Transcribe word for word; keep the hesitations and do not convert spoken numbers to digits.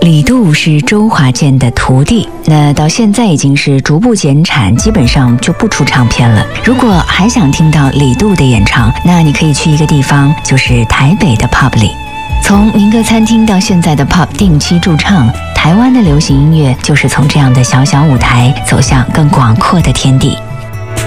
李杜是周华健的徒弟，那到现在已经是逐步减产，基本上就不出唱片了。如果还想听到李杜的演唱，那你可以去一个地方，就是台北的 pub 里。从民歌餐厅到现在的 pub 定期驻唱，台湾的流行音乐就是从这样的小小舞台走向更广阔的天地。